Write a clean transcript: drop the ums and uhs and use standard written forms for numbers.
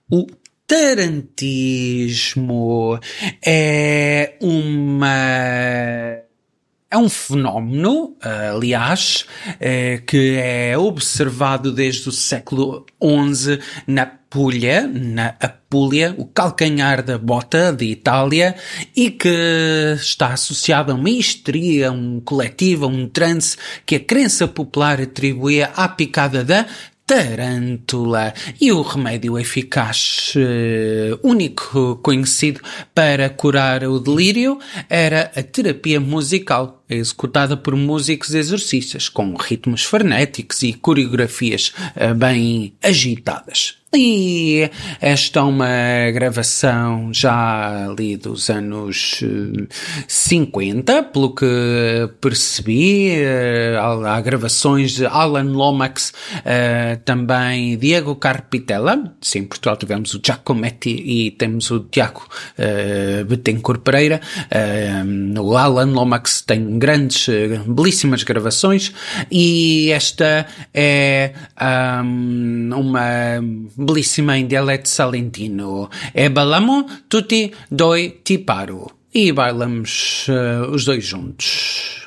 O tarantismo é um fenómeno, aliás, que é observado desde o século XI na Apulia, o calcanhar da bota de Itália, e que está associado a uma histeria, um coletivo, um transe que a crença popular atribuía à picada da tarântula, e o remédio eficaz único conhecido para curar o delírio era a terapia musical, executada por músicos exorcistas, com ritmos frenéticos e coreografias bem agitadas. E esta é uma gravação já ali dos anos 50, pelo que percebi. Há gravações de Alan Lomax, também Diego Carpitella. Sim, em Portugal tivemos o Giacometti e temos o Tiago Bettencourt Pereira. O Alan Lomax tem belíssimas gravações, e esta é uma belíssima em dialeto salentino. E ballamo tutti doi ti paro. E bailamos os dois juntos.